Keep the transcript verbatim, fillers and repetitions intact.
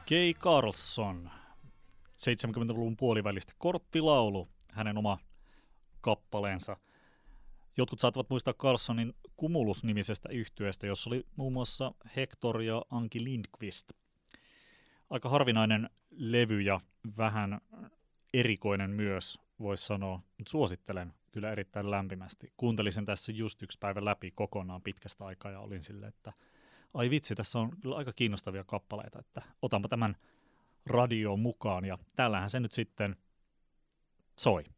Kay Carlson, seitsemänkymmentäluvun puolivälistä korttilaulu, hänen oma kappaleensa. Jotkut saattavat muistaa Carlsonin Cumulus-nimisestä yhtyeestä, jossa oli muun muassa Hector ja Anki Lindqvist. Aika harvinainen levy ja vähän erikoinen myös, voisi sanoa, mutta suosittelen kyllä erittäin lämpimästi. Kuuntelin sen tässä just yksi päivä läpi kokonaan pitkästä aikaa ja olin silleen, että ai vitsi, tässä on kyllä aika kiinnostavia kappaleita, että otanpa tämän radioon mukaan ja täällähän se nyt sitten soi.